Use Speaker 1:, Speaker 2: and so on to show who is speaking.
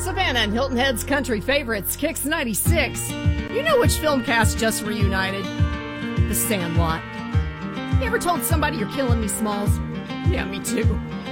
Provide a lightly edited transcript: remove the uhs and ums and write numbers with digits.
Speaker 1: Savannah and Hilton Head's country favorites, Kicks 96. You know which film cast just reunited? The Sandlot. You ever told somebody you're killing me, Smalls? Yeah, me too.